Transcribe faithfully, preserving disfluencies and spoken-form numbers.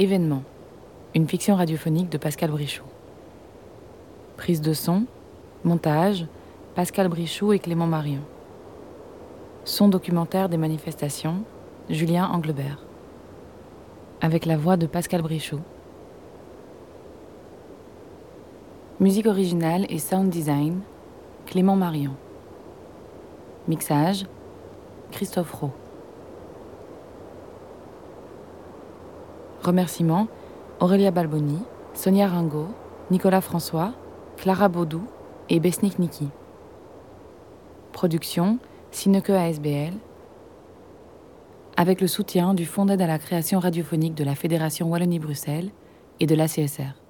Événement, une fiction radiophonique de Pascal Brichoux. Prise de son, montage, Pascal Brichoux et Clément Marion. Son documentaire des manifestations, Julien Anglebert. Avec la voix de Pascal Brichoux. Musique originale et sound design, Clément Marion. Mixage, Christophe Rowe. Remerciements, Aurélia Balboni, Sonia Ringot, Nicolas François, Clara Baudou et Besnik Niki. Production, Sineke A S B L, avec le soutien du Fonds d'aide à la création radiophonique de la Fédération Wallonie-Bruxelles et de l'A C S R.